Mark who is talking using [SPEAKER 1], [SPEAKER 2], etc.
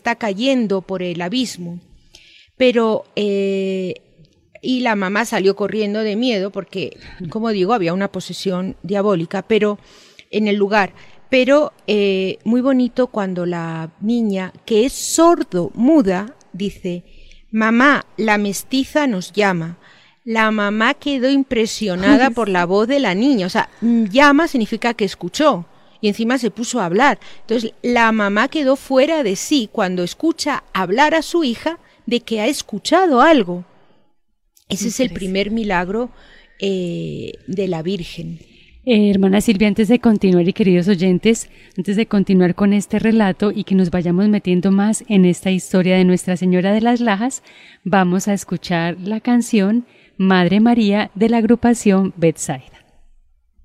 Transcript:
[SPEAKER 1] está cayendo por el abismo. Pero, y la mamá salió corriendo de miedo porque, como digo, había una posesión diabólica, pero en el lugar. Pero muy bonito cuando la niña, que es sordo-muda, dice: mamá, la mestiza nos llama. La mamá quedó impresionada por la voz de la niña. O sea, llama significa que escuchó y encima se puso a hablar. Entonces, la mamá quedó fuera de sí cuando escucha hablar a su hija de que ha escuchado algo. Ese es el primer milagro de la Virgen.
[SPEAKER 2] Hermana Silvia, antes de continuar, y queridos oyentes, antes de continuar con este relato y que nos vayamos metiendo más en esta historia de Nuestra Señora de las Lajas, vamos a escuchar la canción Madre María de la agrupación Bedside.